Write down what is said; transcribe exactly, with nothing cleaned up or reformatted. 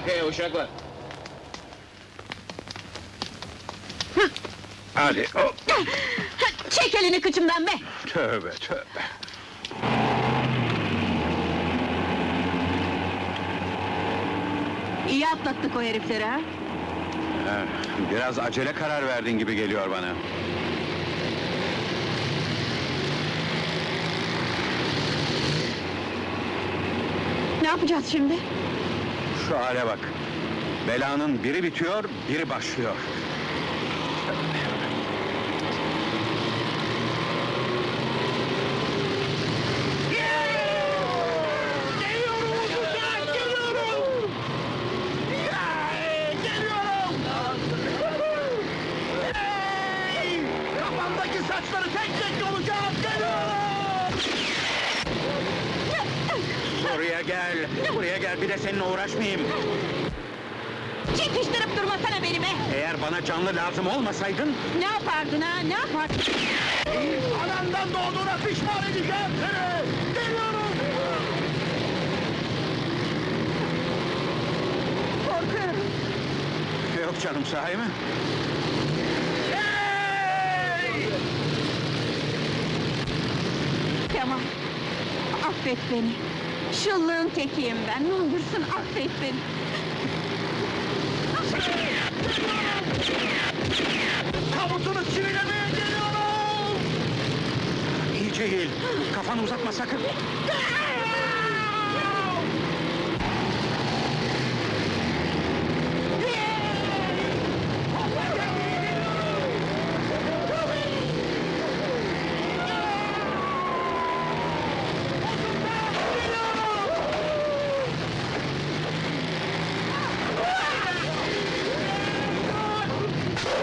Arkaya uşaklar! Hadi, hop! Çek elini kıçımdan be! Tövbe, tövbe! İyi atlattık o herifleri ha! Ha, biraz acele karar verdin gibi geliyor bana. Ne yapacağız şimdi? Şu hale bak! Belanın biri bitiyor, biri başlıyor. Kafamdaki saçları tek tek yolacağım, geliyorum! Buraya gel, buraya gel, bir de seninle uğraşmayayım! Çekiştirip durmasana beni be! Eğer bana canlı lazım olmasaydın... Ne yapardın ha, ne yapardın? Anandan doğduğuna pişman edeceğim seni! Geliyorum! Korkuyorum! Yok canım, sahi mi? Hey! Kemal, affet beni! Şıllığın tekiyim ben, ne olursun affet beni! Tabutunu çivilemeye geliyorum! İyice eğil, kafanı uzatma sakın! Hey!